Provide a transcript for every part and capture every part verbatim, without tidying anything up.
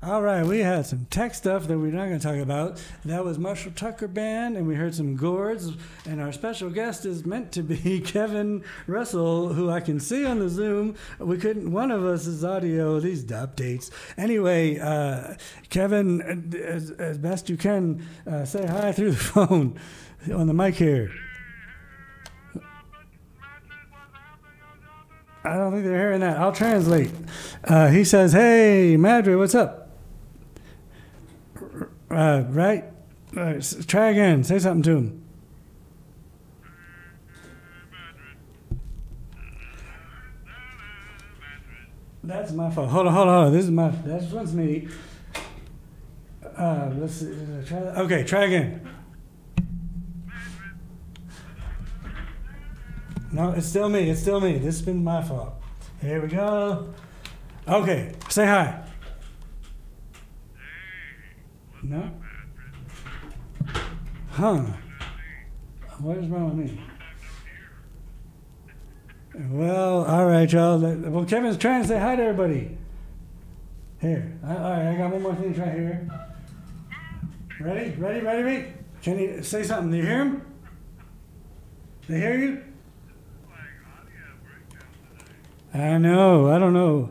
All right, we had some tech stuff that we're not going to talk about. That was Marshall Tucker Band, and we heard some gourds. And our special guest is meant to be Kevin Russell, who I can see on the Zoom. We couldn't, one of us is audio, these updates. Anyway, uh, Kevin, as, as best you can, uh, say hi through the phone on the mic here. I don't think they're hearing that. I'll translate. Uh, he says, hey, Madrid, what's up? Uh, right? Uh, try again. Say something to him. That's my fault. Hold on, hold on, hold on. This is my, this one's me. Uh, let's see. Try that. Okay, try again. No, it's still me. It's still me. This has been my fault. Here we go. Okay, say hi. No? Huh. What is wrong with me? Well, all right, y'all. Well, Kevin's trying to say hi to everybody. Here. All right, I got one more thing to try here. Ready? Ready? Ready? Ready? Can you say something? Do you hear him? They hear you? I know. I don't know.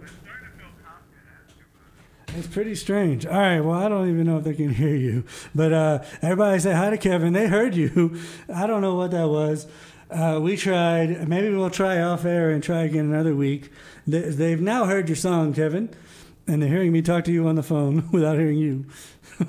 It's pretty strange. All right, well, I don't even know if they can hear you. But uh, everybody say hi to Kevin. They heard you. I don't know what that was. Uh, we tried. Maybe we'll try off air and try again another week. They, they've now heard your song, Kevin, and they're hearing me talk to you on the phone without hearing you. uh,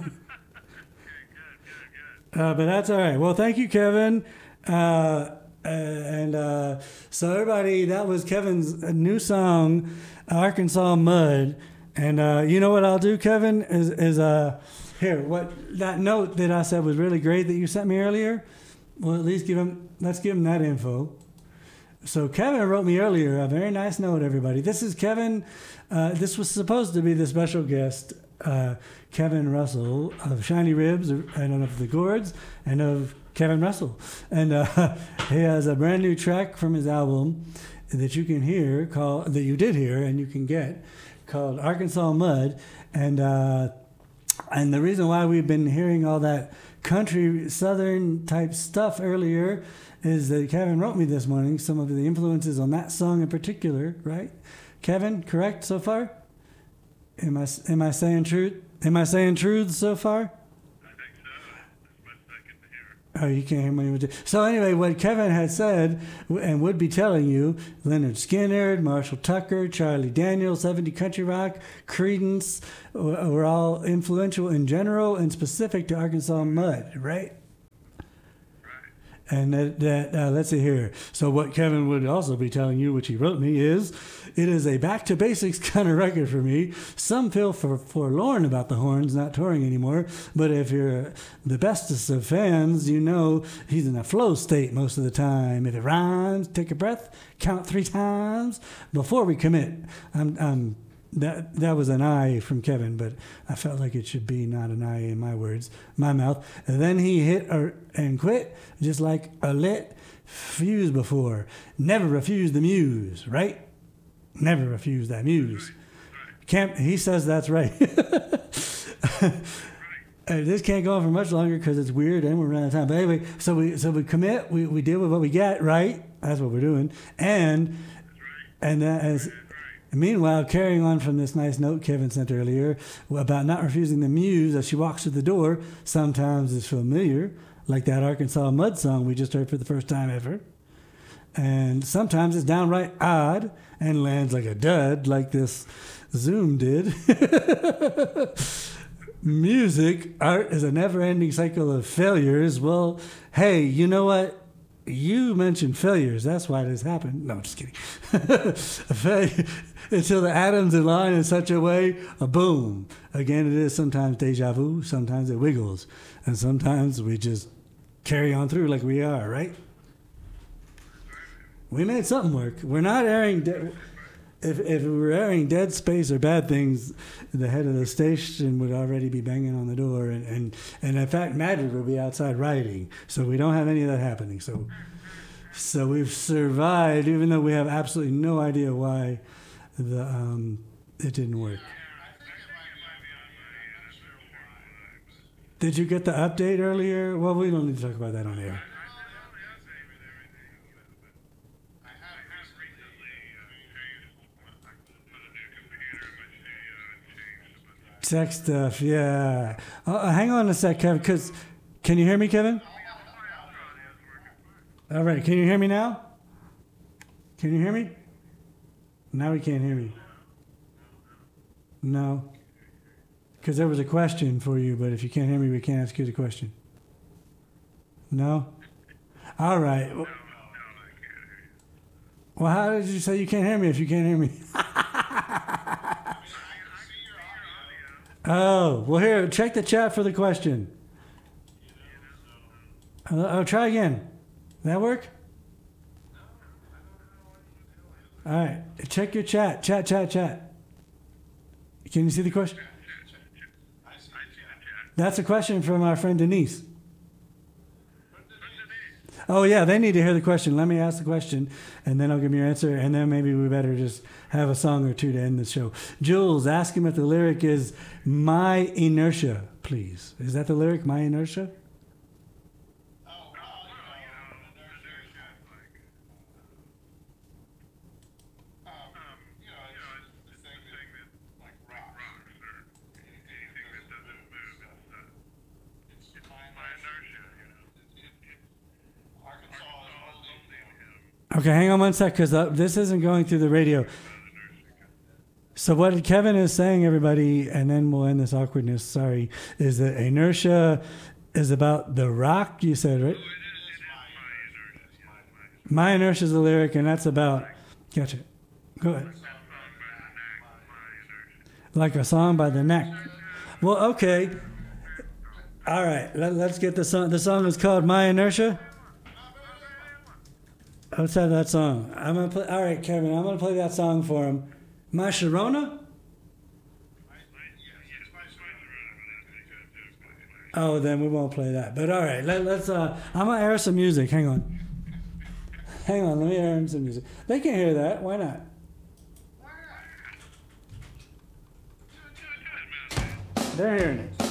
but that's all right. Well, thank you, Kevin. Uh, and uh, so, everybody, that was Kevin's new song, Arkansas Mud. And uh, you know what I'll do, Kevin, is, is uh, here, what that note that I said was really great that you sent me earlier. Well, at least give him, let's give him that info. So Kevin wrote me earlier a very nice note, everybody. This is Kevin. Uh, this was supposed to be the special guest, uh, Kevin Russell of Shiny Ribs, and of the Gourds, and of Kevin Russell. And uh, he has a brand new track from his album that you can hear, called, that you did hear and you can get, called Arkansas Mud. And uh, and the reason why we've been hearing all that country southern type stuff earlier is that Kevin wrote me this morning some of the influences on that song in particular, right? Kevin, correct so far? Am I am I saying truth? Am I saying truth so far? Oh, you can't hear me. So anyway, what Kevin had said and would be telling you, Leonard Skinner, Marshall Tucker, Charlie Daniels, seventy Country Rock, Creedence, were all influential in general and specific to Arkansas Mud, right? And that, that uh, let's see here. So what Kevin would also be telling you, which he wrote me, is it is a back to basics kind of record for me. Some feel for, forlorn about the Horns not touring anymore, but if you're the bestest of fans, you know he's in a flow state most of the time. If it rhymes, take a breath, count three times before we commit. I'm, I'm That that was an I from Kevin, but I felt like it should be not an I in my words, my mouth. And then he hit or, and quit, just like a lit fuse before. Never refuse the muse, right? Never refuse that muse. Can't, he says that's right. Uh, this can't go on for much longer because it's weird and we're running out of time. But anyway, so we so we commit, we, we deal with what we get, right? That's what we're doing. And and uh, as meanwhile, carrying on from this nice note Kevin sent earlier about not refusing the muse as she walks through the door, sometimes is familiar, like that Arkansas Mud song we just heard for the first time ever. And sometimes it's downright odd and lands like a dud, like this Zoom did. Music, art is a never-ending cycle of failures. Well, hey, you know what? You mentioned failures. That's why this happened. No, just kidding. Until the atoms align in such a way, a boom. Again, it is sometimes deja vu. Sometimes it wiggles. And sometimes we just carry on through like we are, right? We made something work. We're not airing... De- if, if we were airing Dead Space or Bad Things, the head of the station would already be banging on the door. And, and, and in fact, Madrid would be outside writing. So we don't have any of that happening. So, so we've survived, even though we have absolutely no idea why the um, it didn't work. Did you get the update earlier? Well, we don't need to talk about that on air. Tech stuff, yeah. Uh, hang on a sec, Kevin, because can you hear me, Kevin? All right, can you hear me now? Can you hear me? Now he can't hear me. No. Because there was a question for you, but if you can't hear me, we can't ask you the question. No? All right. Well, how did you say you can't hear me if you can't hear me? Oh, well, here, check the chat for the question. Oh, try again. That work? All right. Check your chat. Chat, chat, chat. Can you see the question? That's a question from our friend Denise. Oh, yeah, they need to hear the question. Let me ask the question, and then I'll give me your answer, and then maybe we better just have a song or two to end the show. Jules, ask him if the lyric is My Inertia, please. Is that the lyric, My Inertia? Okay, hang on one sec, because uh, this isn't going through the radio. So what Kevin is saying, everybody, and then we'll end this awkwardness, sorry, is that inertia is about the rock, you said, right? My Inertia is the lyric, and that's about, gotcha. Go ahead. Like a song by The Knack. Well, okay. All right, let, let's get the song. The song is called My Inertia. Let's have that song. I'm gonna play. All right, Kevin. I'm gonna play that song for him. My Sharona. Oh, then we won't play that. But all right, let, let's. Uh, I'm gonna air some music. Hang on. Hang on. Let me air some music. They can hear that. Why not? They're hearing it.